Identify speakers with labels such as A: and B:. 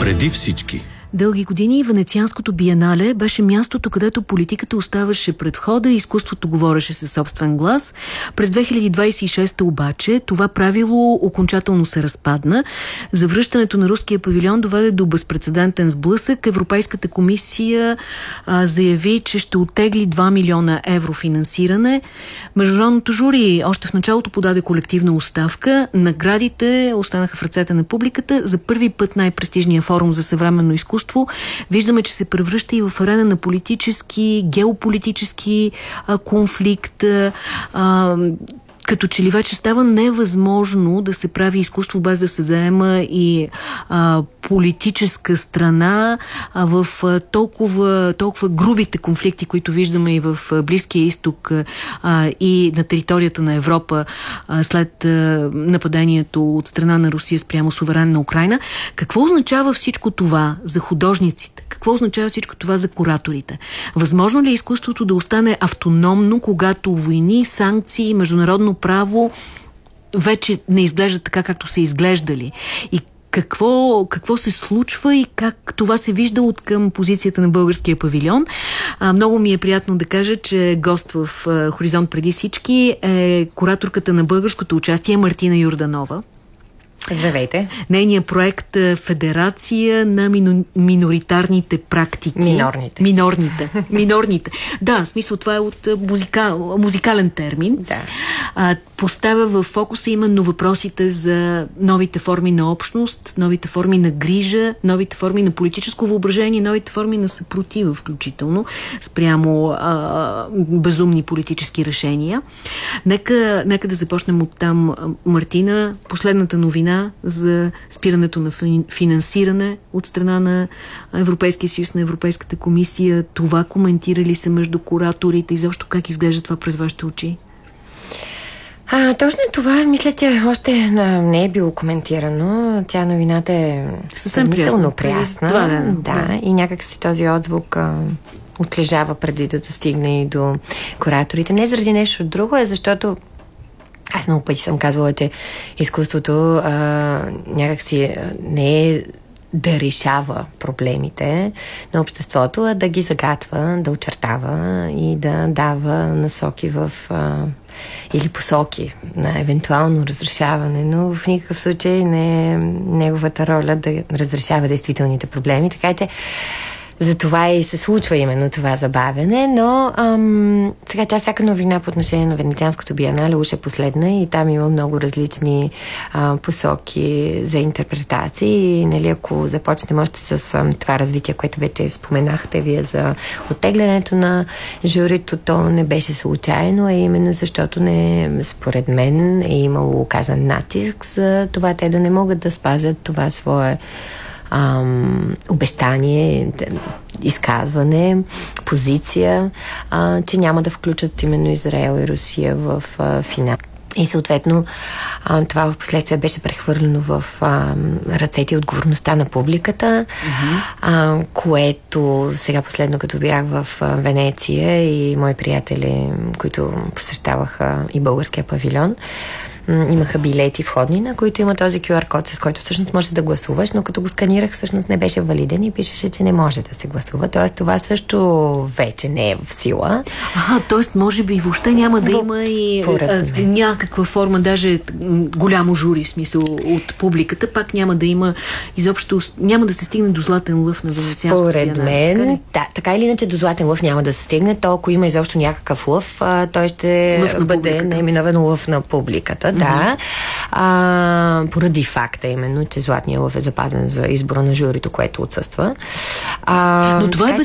A: Преди всички.
B: Дълги години Венецианското биенале беше мястото, където политиката оставаше пред входа и изкуството говореше със собствен глас. През 2026 обаче това правило окончателно се разпадна. Завръщането на руския павилион доведе до безпрецедентен сблъсък. Европейската комисия заяви, че ще оттегли 2 милиона евро финансиране. Международното жури още в началото подаде колективна оставка. Наградите останаха в ръцете на публиката. За първи път най-престижния форум за съвременно изкуство виждаме, че се превръща и в арена на политически, геополитически конфликт. Като че ли вече става невъзможно да се прави изкуство без да се заема и политическа страна в толкова грубите конфликти, които виждаме и в Близкия изток и на територията на Европа след нападението от страна на Русия спрямо суверенна Украйна. Какво означава всичко това за художниците? Какво означава всичко това за кураторите? Възможно ли е изкуството да остане автономно, когато войни, санкции, международно право вече не изглеждат така, както са изглеждали? И какво се случва и как това се вижда от към позицията на българския павилион? Много ми е приятно да кажа, че гост в Хоризонт преди всички е кураторката на българското участие Мартина Йорданова.
C: Здравейте.
B: Нейният проект Федерация на миноритарните практики. Минорните. Да, в смисъл това е от музикален термин.
C: Да.
B: Поставя в фокуса именно въпросите за новите форми на общност, новите форми на грижа, новите форми на политическо въображение, новите форми на съпротива, включително спрямо безумни политически решения. Нека да започнем от там, Мартина. Последната новина за спирането на финансиране от страна на Европейския съюз, на Европейската комисия. Това коментира ли се между кураторите и защо как изглежда това през вашите очи?
C: Точно това, мисля, че още не е било коментирано. Тя новината е
B: съвсем
C: прясна. Да, и някак си този отзвук отлежава преди да достигне и до кураторите. Не заради нещо друго, а защото аз много пъти съм казвала, че изкуството някакси не е да решава проблемите на обществото, а да ги загатва, да очертава и да дава насоки или посоки на евентуално разрешаване, но в никакъв случай не е неговата роля да разрешава действителните проблеми, така че за това и се случва именно това забавяне, но сега всяка новина по отношение на Венецианското биенале уж е последна и там има много различни посоки за интерпретации. И, нали, ако започнем още с това развитие, което вече споменахте вие за оттеглянето на журито, то не беше случайно, а именно защото според мен е имало оказан натиск за това те да не могат да спазят това свое обещание, изказване, позиция, че няма да включат именно Израел и Русия в финал. И съответно това в последствие беше прехвърлено в ръцете и отговорността на публиката, което сега последно, като бях в Венеция и мои приятели, които посещаваха и българския павилион, имаха билети входни, на които има този QR код, с който всъщност можеш да гласуваш, но като го сканирах, всъщност не беше валиден и пишеше, че не може да се гласува. Тоест това също вече не е в сила.
B: Тоест може би въобще няма да има и някаква форма, даже голямо жури, в смисъл от публиката, пак няма да има изобщо, няма да се стигне до златен лъв на Венецианското биенале.
C: Според мен, така или иначе до златен лъв няма да се стигне, то ако има изобщо някакъв лъв, той ще бъде наименован лъв на публиката. Да, поради факта именно, че златния лъв е запазен за избора на журито, което отсъства.
B: Но това е